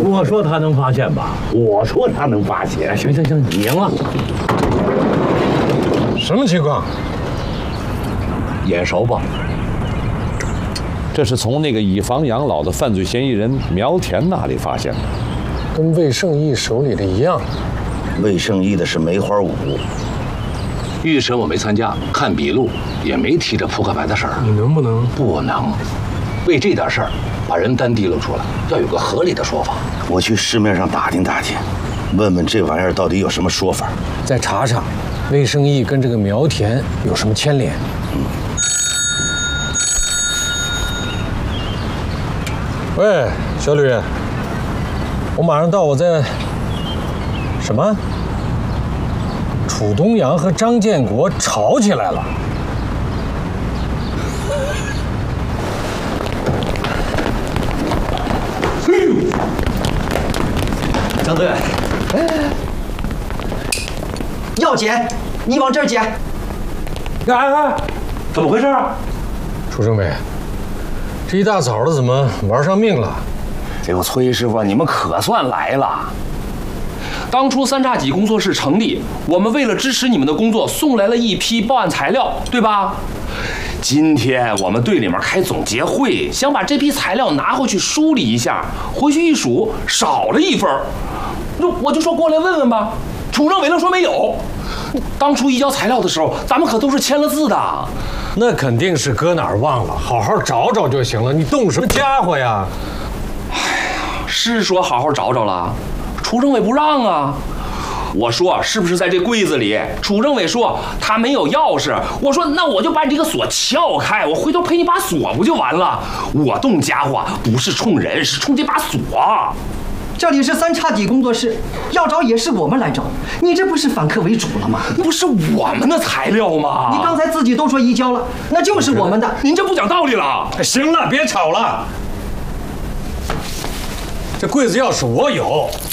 我说他能发现吧？我说他能发现。行，你赢了。 什么情况？ 眼熟吧？ 这是从那个以房养老的犯罪嫌疑人苗田那里发现的， 跟魏胜义手里的一样。 魏胜义的是梅花五， 预审我没参加，看笔录也没提这扑克牌的事儿。 你能不能？ 不能，为这点事儿把人单提溜出来，要有个合理的说法。 我去市面上打听打听，问问这玩意儿到底有什么说法。 再查查，魏胜义跟这个苗田有什么牵连？喂，小吕，我马上到，我在什么？楚东阳和张建国吵起来了。 张队，要捡，你往这儿捡。 哎，怎么回事啊？ 楚政委，这一大早的怎么玩上命了？ 这个崔师傅，你们可算来了。当初三叉戟工作室成立，我们为了支持你们的工作，送来了一批报案材料，对吧？今天我们队里面开总结会，想把这批材料拿回去梳理一下，回去一数少了1份，我就说过来问问吧。楚政委能说没有？当初移交材料的时候，咱们可都是签了字的。 那肯定是搁哪儿忘了，好好找找就行了。你动什么家伙呀？ 是说好好找找了，楚政委不让啊。我说是不是在这柜子里？楚政委说他没有钥匙。我说那我就把你这个锁撬开，我回头赔你把锁不就完了？我动家伙不是冲人，是冲这把锁。 这里是三叉戟工作室，要找也是我们来找，你这不是反客为主了吗？ 不是我们的材料吗？ 你刚才自己都说移交了，那就是我们的。 您这不讲道理了。 行了，别吵了。这柜子钥匙我有，